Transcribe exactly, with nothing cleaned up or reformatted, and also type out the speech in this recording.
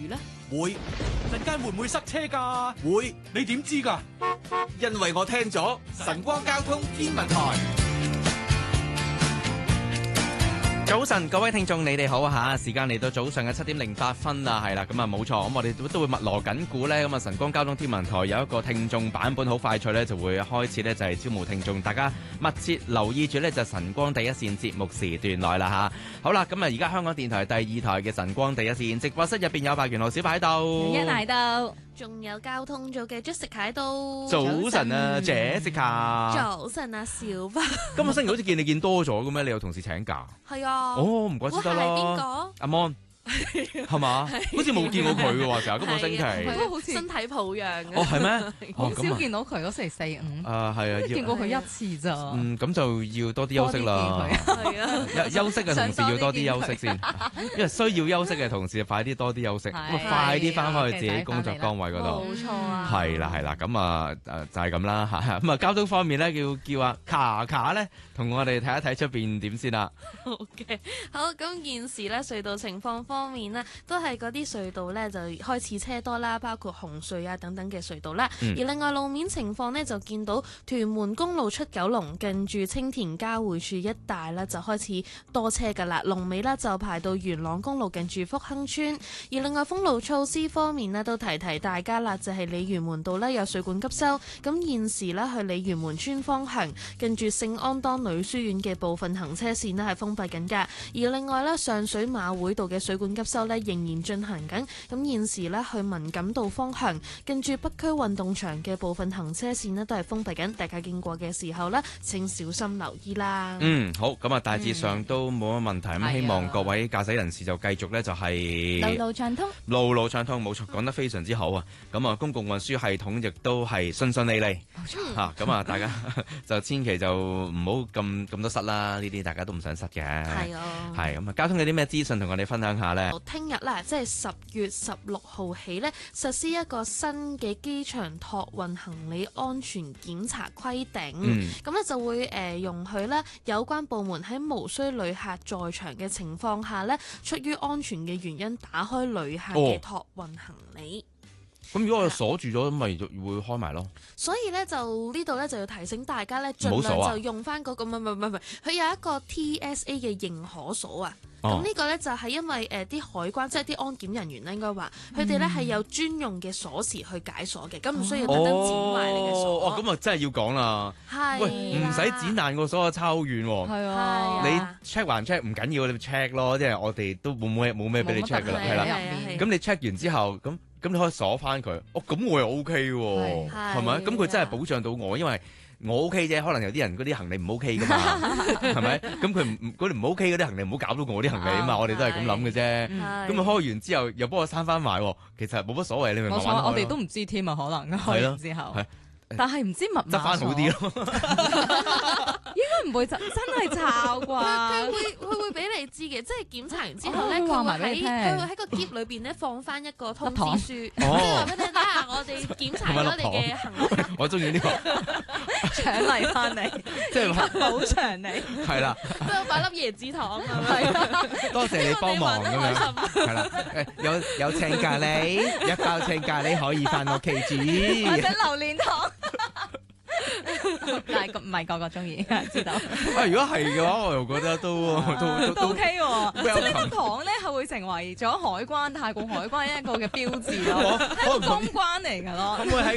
呢？ 會。 陣間會唔會塞車㗎？ 會。 你點知㗎？ 因為我聽咗晨光交通天文台。 早晨，各位聽眾，你哋好吓！時間嚟到早上嘅七點零八分啦，係啦，咁啊冇錯，咁我哋都會密鑼緊鼓咧，咁啊晨光交通天文台有一個聽眾版本好快脆咧，就會開始咧就係招募聽眾，大家密切留意住咧就晨光第一線節目時段內啦吓。好啦，咁啊而家香港電台第二台嘅晨光第一線直播室入邊有白元豪小排到， 一嚟到， 仲有交通組嘅 Jessica 喺度。 早晨啊 Jessica， 早晨啊小巴。 今個星期好似見你見多咗嘅咩？你有同事請假？ 係啊。 哦，唔怪之得啦。 係邊個？ 阿 Mon。係嘛？好似冇見過佢嘅喎，成日今個星期都好似身體抱恙嘅。 哦，係咩？ 好少見到佢嗰星期四五。 啊，係啊， 見過佢一次咋。 嗯，咁就要多啲休息啦。 係啊， 休息嘅同事要多啲休息先，因為需要休息嘅同事快啲多啲休息，快啲翻返去自己工作崗位嗰度。 冇錯啊。 係啦係啦，咁啊誒就係咁啦嚇。咁啊交通方面咧，叫叫阿卡卡咧，同我哋睇一睇出邊點先啦。 好嘅，好，咁現時咧隧道情況方面呢，都係嗰啲隧道咧就開始車多啦，包括紅隧啊等等嘅隧道啦。嗯、而另外路面情況呢，就見到屯門公路出九龍近住青田交匯處一帶呢，就開始多車噶啦，龍尾呢，就排到元朗公路近住福亨村。而另外封路措施方面呢，都提提大家啦，就係鯉魚門道呢，有水管急修，咁現時呢，去鯉魚門村方向近住聖安當女書院嘅部分行車線呢，係封閉緊㗎。而另外呢，上水馬會道嘅水管急修呢，仍然進行緊，咁現時呢，去文錦道方向近住北區運動場嘅部分行車線呢，都係封閉緊，大家經過嘅時候呢，請小心留意啦。 嗯，好，咁啊大致上都冇乜問題，咁、嗯、希望各位駕駛人士就繼續呢，就係、 是、路路暢通， 路路暢通，冇錯，講得非常之好啊！咁啊公共運輸系統亦都係順順利利， 冇錯嚇，咁啊大家就千祈就唔好咁咁多塞啦，呢啲大家都唔想塞嘅。 係啊， 係咁啊，交通有啲咩資訊同我哋分享下呢？ 聽日咧，即係十月十六號起呢，實施一個新嘅機場託運行李安全檢查規定。咁咧、嗯、就會誒、呃、容許咧有關部門喺無需旅客在場嘅情況下呢，出於安全嘅原因打開旅客嘅託運行李。 咁、哦、如果我鎖住咗，咁咪會開埋咯。 所以咧就呢度咧就要提醒大家咧，盡量就用翻嗰、那個唔係唔係唔係，佢有一個 T S A 嘅認可鎖啊。咁、哦、呢個咧就係因為誒啲、呃、海關即係啲安檢人員咧，應該話佢哋咧係有專用嘅鎖匙去解鎖嘅，咁唔、嗯、需要特登剪壞你嘅鎖。 哦，咁啊真係要講啦。係。喂，唔使剪爛個鎖，差好遠喎。係啊。你 check 還 check 唔緊要，你 check 咯，即係我哋都冇咩冇咩俾你 check 噶啦，係啦。咁你 check 完之後，咁咁你可以鎖翻佢。哦，咁我又 OK 喎，係咪？咁佢真係保障到我，因為我 OK 啫，可能有啲人嗰啲行李唔 OK 噶嘛，係咪？咁佢唔嗰啲唔 OK 嗰啲行李唔好搞到我啲行李啊嘛，我哋都係咁諗嘅啫。咁啊開完之後又幫我閂翻埋，其實冇乜所謂，你咪慢慢開。 我哋都唔知添啊，可能開完之後。但係唔知密碼執翻好啲咯， 應該唔會真真係抄啩。 佢會佢會俾你知嘅，即係檢查完之後咧，佢會喺佢會喺個篋裏邊咧放翻一個通知書，跟住話俾你睇下我哋檢查咗你嘅行李。 我中意呢個獎勵翻你，即係補償你。 係啦， 都有擺粒椰子糖咁樣。 多謝你幫忙咁樣。係啦，有有青咖喱，一包青咖喱可以翻屋企煮。 或者榴蓮糖。但係唔係個個中意，知道。 啊，如果係嘅話，我又覺得都都都 OK 喎。即係呢個糖咧，係會成為咗海關泰國海關一個嘅標誌咯，係一個公關嚟㗎咯。